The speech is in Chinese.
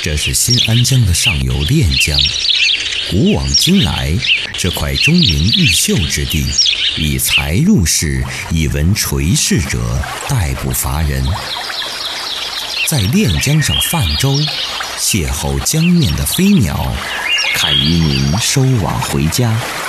这是新安江的上游练江。古往今来，这块中原毓秀之地，以才入仕、以文垂仕者殆不乏人。在练江上泛舟，邂逅江面的飞鸟，看渔民收网回家。